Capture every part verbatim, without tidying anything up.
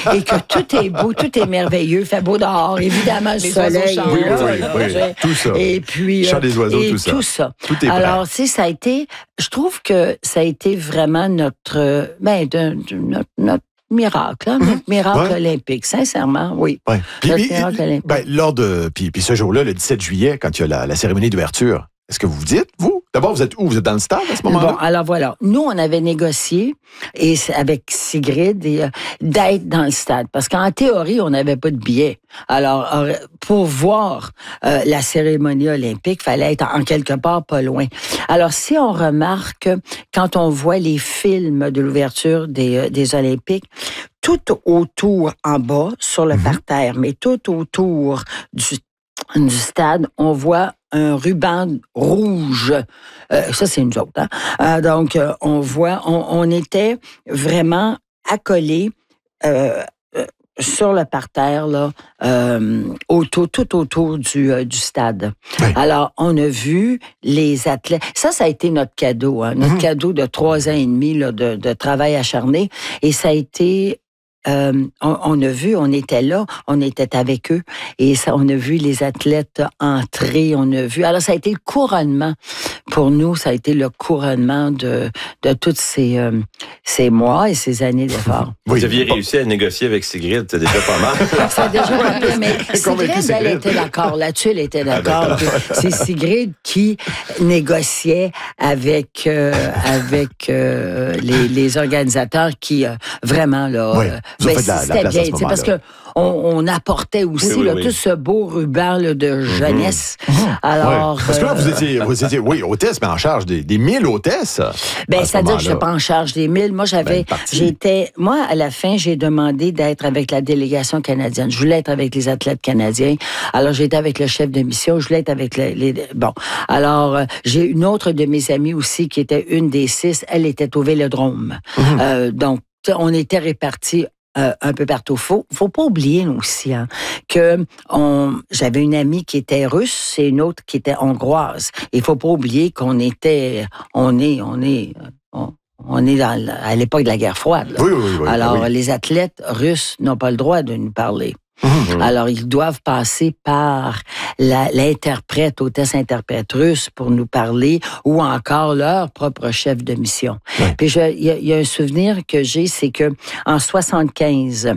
et que tout est beau, tout est merveilleux, il fait beau dehors, évidemment, le Les soleil. oiseaux Oui, est là, oui, là, oui, tu sais. tout ça. Et puis, Chant des oiseaux, et tout ça. tout ça. Tout est Alors, prêt. tu sais, ça a été, je trouve que ça a été vraiment notre, ben, de, de- notre, notre miracle, hein, notre miracle Ouais. olympique, sincèrement, oui. Ouais. Puis, Notre puis, miracle olympique. ben, lors de, puis, puis ce jour-là, le dix-sept juillet, quand il y a la, la cérémonie d'ouverture, est-ce que vous vous dites, vous? D'abord, vous êtes où? Vous êtes dans le stade à ce moment-là? Bon, alors voilà. Nous, on avait négocié et c'est avec Sigrid et, euh, d'être dans le stade. Parce qu'en théorie, on n'avait pas de billets. Alors, euh, pour voir euh, la cérémonie olympique, il fallait être en quelque part pas loin. Alors, si on remarque, quand on voit les films de l'ouverture des, euh, des Olympiques, tout autour, en bas, sur le Mhm. parterre, mais tout autour du du stade, on voit un ruban rouge. Euh, ça, c'est nous autres. Hein? Euh, donc, euh, on voit, on, on était vraiment accolés euh, euh, sur le parterre, là, euh, autour, tout autour du, euh, du stade. Oui. Alors, on a vu les athlètes. Ça, ça a été notre cadeau, hein, notre Mhm. cadeau de trois ans et demi là, de, de travail acharné. Et ça a été... Euh, on, on a vu, on était là, on était avec eux et ça, on a vu les athlètes entrer, on a vu. Alors, ça a été le couronnement. Pour nous, ça a été le couronnement de, de tous ces, euh, ces mois et ces années d'efforts. Oui. Vous aviez réussi à négocier avec Sigrid, c'est déjà pas mal. Ça a déjà rappelé, mais Convaincu, Sigrid, elle Sigrid. était d'accord. Là-dessus, elle était d'accord. C'est Sigrid qui négociait avec, euh, avec euh, les, les organisateurs qui, euh, vraiment, là, Oui. euh, Vous avez ben, fait de la- la c'était place à bien, ce tu sais, parce moment-là. que on, on apportait aussi Oui, oui, là, oui. tout ce beau ruban là, de jeunesse. Alors, Ouais. Parce que là, vous euh, étiez, vous étiez, oui, hôtesse, mais en charge des, des mille hôtesses. Ben, à ce c'est-à-dire que je moment-là. n'étais pas en charge des mille. Moi, Ben, j'avais, une partie. j'étais, moi, à la fin, j'ai demandé d'être avec la délégation canadienne. Je voulais être avec les athlètes canadiens. Alors, j'étais avec le chef de mission. Je voulais être avec les, les- bon. Alors, euh, j'ai une autre de mes amies aussi qui était une des six. Elle était au Vélodrome. Mhm. Euh, donc, tu sais, on était répartis euh, un peu partout. Faut, faut pas oublier nous aussi hein, que on, j'avais une amie qui était russe et une autre qui était hongroise. Il faut pas oublier qu'on était, on est, on est, on, on est dans, la- à l'époque de la guerre froide. là. Oui, oui, oui. Alors, oui. les athlètes russes n'ont pas le droit de nous parler. Mhm. Alors, ils doivent passer par la- l'interprète, hôtesse-interprète russe pour nous parler ou encore leur propre chef de mission. Ouais. Puis, je- il y, a- il y a un souvenir que j'ai, c'est que en soixante-quinze,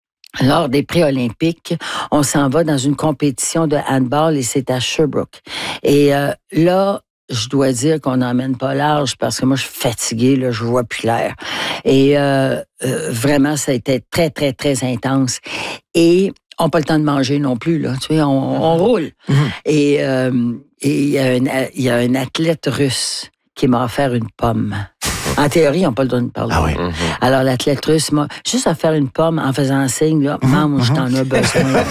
lors des pré-olympiques, on s'en va dans une compétition de handball et c'est à Sherbrooke. Et euh, là, je dois dire qu'on n'emmène pas large parce que moi, je suis fatiguée, là, je vois plus clair. Et euh, euh, vraiment, ça a été très, très, très intense. Et on n'a pas le temps de manger non plus, là. Tu sais, on, on roule. Mhm. Et euh, et il y a un- il y a un athlète russe qui m'a offert une pomme. En théorie, ils n'ont pas le droit de me parler. Ah oui. Mhm. Alors, l'athlète russe m'a juste offert une pomme en faisant un signe, là, mange, je t'en ai besoin.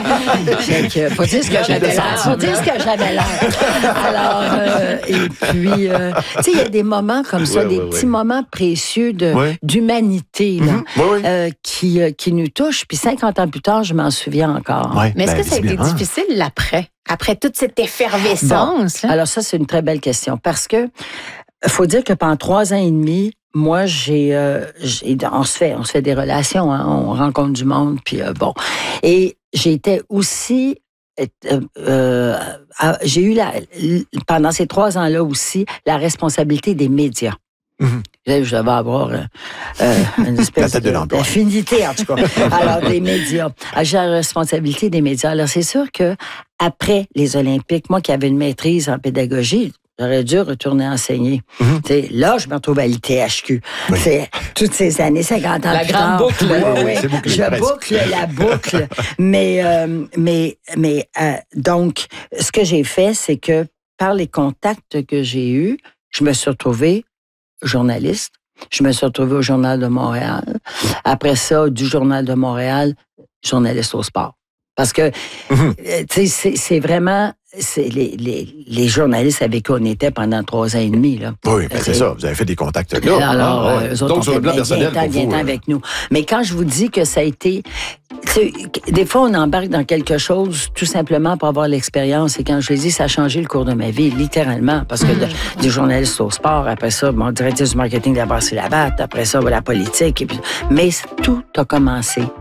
Fait que, faut dire ce que j'avais l'air. Faut dire ce que j'avais l'air. Alors, euh, et puis, euh, tu sais, il y a des moments comme ça, Ouais, des ouais, petits ouais. moments précieux de, Ouais. d'humanité, là, Mhm. Oui, oui. euh, qui, euh, qui nous touchent. Puis cinquante ans plus tard, je m'en souviens encore. Ouais, Mais est-ce ben, que ça a été visiblement. difficile l'après? Après toute cette effervescence, là? Alors ça, c'est une très belle question parce que faut dire que pendant trois ans et demi, moi, j'ai, euh, j'ai- on se fait, on se fait des relations, hein, on rencontre du monde, puis euh, bon. Et j'étais aussi, euh, euh, à- j'ai eu la, pendant ces trois ans-là aussi la responsabilité des médias. Mhm. Là, je devais avoir euh, euh, une espèce tête de l'emploi. d'affinité, en tout cas. Alors, des médias. Alors, j'ai la responsabilité des médias. Alors, c'est sûr que après les Olympiques, moi qui avais une maîtrise en pédagogie, j'aurais dû retourner enseigner. Mhm. Tu sais, là, je me retrouve à l'I T H Q. Oui. C'est toutes ces années, cinquante ans La plus grande tard. boucle. Ouais, Oui, ouais. c'est bouclé, Je presque. boucle la boucle. mais, euh, mais, mais euh, donc, ce que j'ai fait, c'est que par les contacts que j'ai eus, je me suis retrouvée journaliste. Je me suis retrouvée au Journal de Montréal. Après ça, du Journal de Montréal, journaliste au sport. Parce que, Mhm. euh, tu sais, c'est- c'est vraiment c'est les, les, les journalistes avec qui on était pendant trois ans et demi. Là. Oui, ben, c'est Euh, ça. Vous avez fait des contacts là. Alors, Ah, euh, ouais. eux autres Donc, ont sur le fait, plan ben, personnel, viens-t'en, pour vous, viens-t'en euh, avec nous. Mais quand je vous dis que ça a été... tu sais, des fois, on embarque dans quelque chose tout simplement pour avoir l'expérience. Et quand je l'ai dit, ça a changé le cours de ma vie, littéralement. Parce que de- des journalistes au sport, après ça, mon directeur du marketing de la Brasserie Labatt, après ça, la politique. Et puis, mais tout a commencé